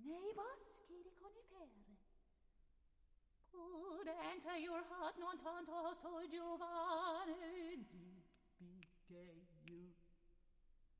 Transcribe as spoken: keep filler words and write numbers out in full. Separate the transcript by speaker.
Speaker 1: nei boschi di conifere. Could enter your heart non tanto so giovane,